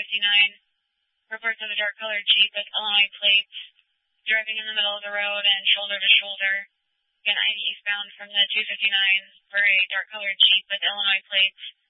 Reports of a dark-colored Jeep with Illinois plates driving in the middle of the road and shoulder to shoulder. Again, 90 eastbound from the 259 for a dark-colored Jeep with Illinois plates